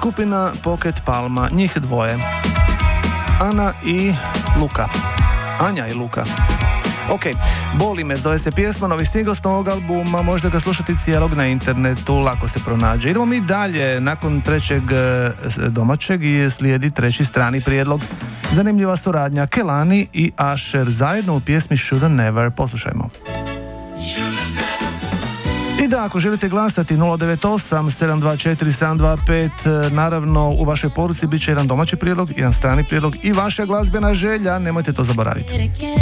skupina Pocket Palma, njih dvoje. Anja i Luka. Ok, Boli me, zove se pjesma, novi singl s novog albuma, možda ga slušati cijelog na internetu, lako se pronađe. Idemo mi dalje, nakon trećeg domaćeg i slijedi treći strani prijedlog. Zanimljiva suradnja Kelani i Asher zajedno u pjesmi Shoulda Never, poslušajmo. I da, ako želite glasati 098 724 725, naravno u vašoj poruci bit će jedan domaći prijedlog, jedan strani prijedlog i vaša glazbena želja, nemojte to zaboraviti.